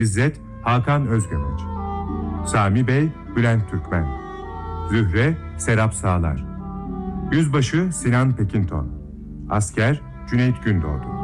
İzzet Hakan Özgömeç, Sami Bey Bülent Türkmen, Zühre Serap Sağlar, Yüzbaşı Sinan Pekinton, Asker Cüneyt Gündoğdu.